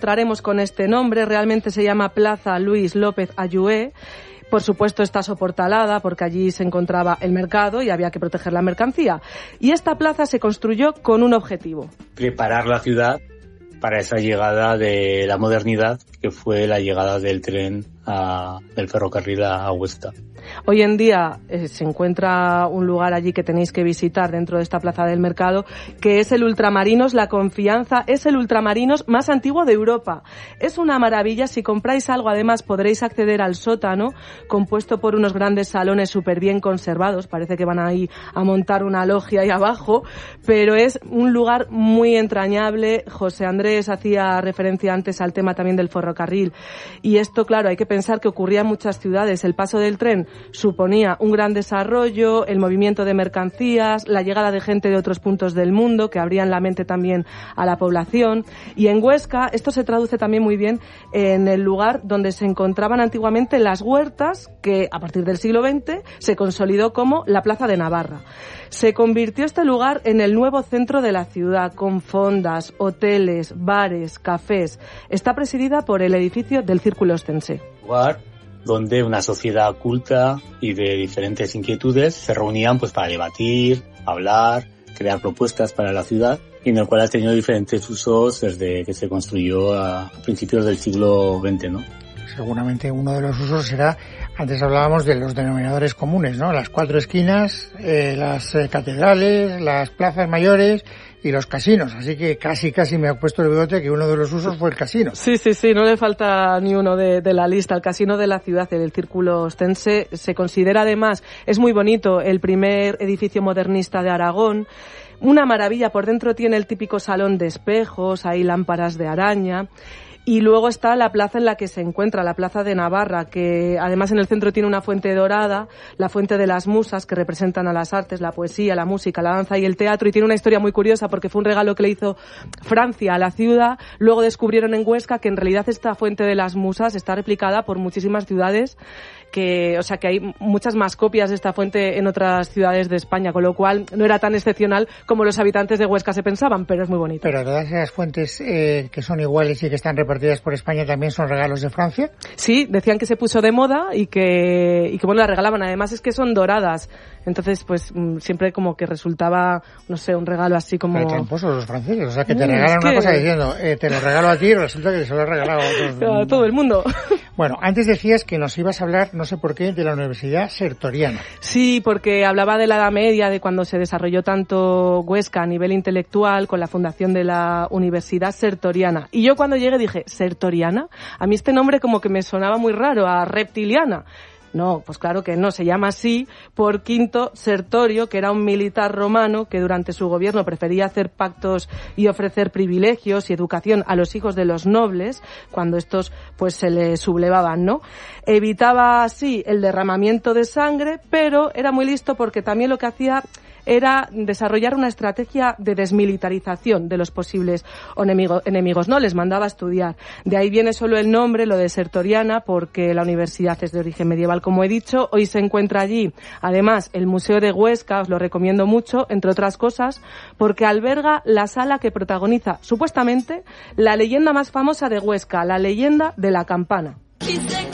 encontraremos con este nombre, realmente se llama Plaza Luis López Ayué. Por supuesto está soportalada porque allí se encontraba el mercado y había que proteger la mercancía. Y esta plaza se construyó con un objetivo. Preparar la ciudad para esa llegada de la modernidad, que fue la llegada del tren del ferrocarril a Huesca. Hoy en día se encuentra un lugar allí que tenéis que visitar dentro de esta plaza del mercado, que es el Ultramarinos La Confianza. Es el Ultramarinos más antiguo de Europa. Es una maravilla. Si compráis algo, además, podréis acceder al sótano, compuesto por unos grandes salones súper bien conservados. Parece que van ahí a montar una logia ahí abajo, pero es un lugar muy entrañable. José Andrés hacía referencia antes al tema también del ferrocarril. Y esto, claro, hay que pensar que ocurría en muchas ciudades. El paso del tren suponía un gran desarrollo, el movimiento de mercancías, la llegada de gente de otros puntos del mundo que abrían la mente también a la población. Y en Huesca esto se traduce también muy bien en el lugar donde se encontraban antiguamente las huertas, que a partir del siglo XX se consolidó como la Plaza de Navarra. Se convirtió este lugar en el nuevo centro de la ciudad, con fondas, hoteles, bares, cafés. Está presidida por el edificio del Círculo Ostense. Lugar donde una sociedad culta y de diferentes inquietudes se reunían pues para debatir, hablar, crear propuestas para la ciudad, y en el cual ha tenido diferentes usos desde que se construyó a principios del siglo XX, ¿no? Seguramente uno de los usos será, antes hablábamos de los denominadores comunes, ¿no? Las 4 esquinas, las catedrales, las plazas mayores y los casinos. Así que casi me ha puesto el bigote que uno de los usos fue el casino. Sí, no le falta ni uno de la lista. El casino de la ciudad, el Círculo Ostense, se considera además, es muy bonito, el primer edificio modernista de Aragón. Una maravilla, por dentro tiene el típico salón de espejos, hay lámparas de araña. Y luego está la plaza en la que se encuentra, la Plaza de Navarra, que además en el centro tiene una fuente dorada, la fuente de las musas, que representan a las artes, la poesía, la música, la danza y el teatro, y tiene una historia muy curiosa porque fue un regalo que le hizo Francia a la ciudad. Luego descubrieron en Huesca que en realidad esta fuente de las musas está replicada por muchísimas ciudades, que hay muchas más copias de esta fuente en otras ciudades de España, con lo cual no era tan excepcional como los habitantes de Huesca se pensaban, pero es muy bonito. Pero todas esas fuentes que son iguales y que están repartidas por España también son regalos de Francia. Sí, decían que se puso de moda y que bueno, la regalaban. Además es que son doradas. Entonces, pues siempre como que resultaba, no sé, un regalo así como... Pero tramposos los franceses, o sea, que te regalan una cosa diciendo, te lo regalo a ti, y resulta que se lo he regalado a todo el mundo. Bueno, antes decías que nos ibas a hablar, no sé por qué, de la Universidad Sertoriana. Sí, porque hablaba de la Edad Media, de cuando se desarrolló tanto Huesca a nivel intelectual con la fundación de la Universidad Sertoriana. Y yo cuando llegué dije, ¿Sertoriana? A mí este nombre como que me sonaba muy raro, a reptiliana. No, pues claro que no, se llama así por Quinto Sertorio, que era un militar romano que durante su gobierno prefería hacer pactos y ofrecer privilegios y educación a los hijos de los nobles, cuando estos pues se les sublevaban, ¿no? Evitaba así el derramamiento de sangre, pero era muy listo porque también lo que hacía era desarrollar una estrategia de desmilitarización de los posibles enemigos, ¿no? Les mandaba a estudiar. De ahí viene solo el nombre, lo de Sertoriana, porque la universidad es de origen medieval, como he dicho. Hoy se encuentra allí, además, el Museo de Huesca, os lo recomiendo mucho, entre otras cosas, porque alberga la sala que protagoniza, supuestamente, la leyenda más famosa de Huesca, la leyenda de la campana.